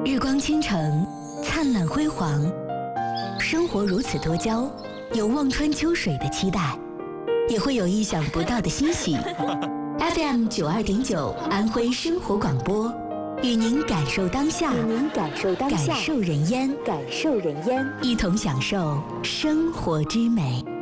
日光倾城，灿烂辉煌，生活如此多娇，有望穿秋水的期待，也会有意想不到的欣喜。FM92.9安徽生活广播，与您感受当下，感受人烟，一同享受生活之美。